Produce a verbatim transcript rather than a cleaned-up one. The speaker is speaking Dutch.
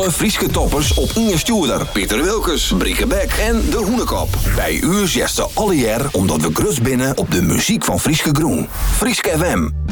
Alle Frieske toppers op Inge Stuurder, Pieter Wilkes, Brieke Beck en De Hoenekop. Bij u zesten alle jaar omdat we grus binnen op de muziek van Frieske Groen. Frieske F M.